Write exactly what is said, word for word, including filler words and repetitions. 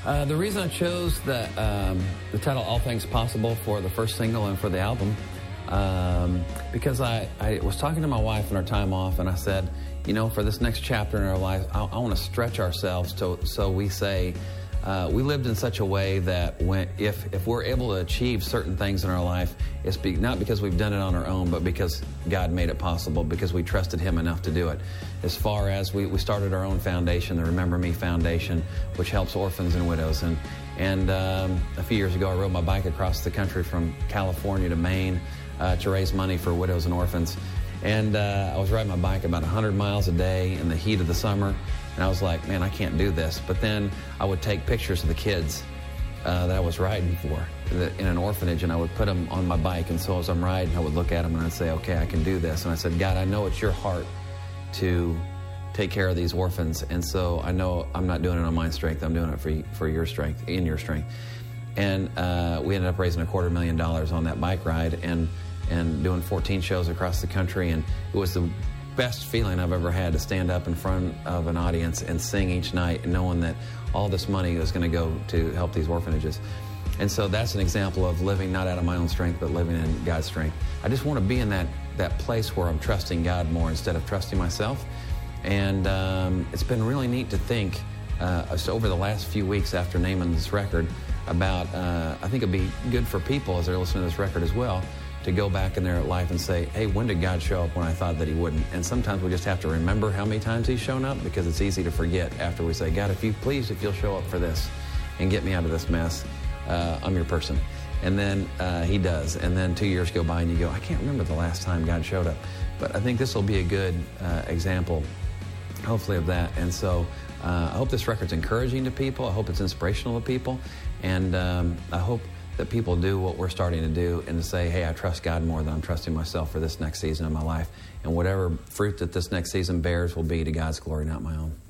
Uh, the reason I chose the, um, the title All Things Possible for the first single and for the album, um, because I, I was talking to my wife in our time off, and I said, you know, for this next chapter in our life, I, I want to stretch ourselves to, so we say, uh, we lived in such a way that when, if, if we're able to achieve certain things in our life, it's be, not because we've done it on our own, but because God made it possible, because we trusted Him enough to do it. As far as we, we started our own foundation, the Remember Me Foundation, which helps orphans and widows. And, and um, a few years ago, I rode my bike across the country from California to Maine uh, to raise money for widows and orphans. And uh, I was riding my bike about one hundred miles a day in the heat of the summer. And I was like, man, I can't do this. But then I would take pictures of the kids uh, that I was riding for in an orphanage, and I would put them on my bike. And so as I'm riding, I would look at them and I'd say, okay, I can do this. And I said, God, I know it's your heart to take care of these orphans. And so I know I'm not doing it on my strength. I'm doing it for, for your strength, in your strength. And uh, we ended up raising a quarter million dollars on that bike ride and, and doing fourteen shows across the country. And it was the best feeling I've ever had to stand up in front of an audience and sing each night, and knowing that all this money was going to go to help these orphanages. And so that's an example of living not out of my own strength, but living in God's strength. I just want to be in that, that place where I'm trusting God more instead of trusting myself. And um, it's been really neat to think uh, so over the last few weeks after naming this record about, uh, I think it'd be good for people as they're listening to this record as well, to go back in their life and say, hey, when did God show up when I thought that He wouldn't? And sometimes we just have to remember how many times He's shown up, because it's easy to forget after we say, God, if you please, if you'll show up for this and get me out of this mess, uh, I'm your person. And then uh, He does. And then two years go by and you go, I can't remember the last time God showed up. But I think this will be a good uh, example, hopefully, of that. And so uh, I hope this record's encouraging to people. I hope it's inspirational to people. And um, I hope that people do what we're starting to do, and to say, hey, I trust God more than I'm trusting myself for this next season of my life. And whatever fruit that this next season bears will be to God's glory, not my own.